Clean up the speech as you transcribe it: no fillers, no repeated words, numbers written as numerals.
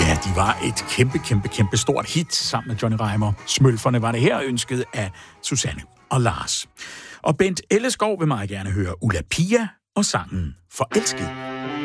Ja, de var et kæmpe stort hit sammen med Johnny Reimer. Smølferne var det her, ønsket af Susanne og Lars. Og Bent Elleskov vil meget gerne høre Ulla Pia og sangen Forelsket.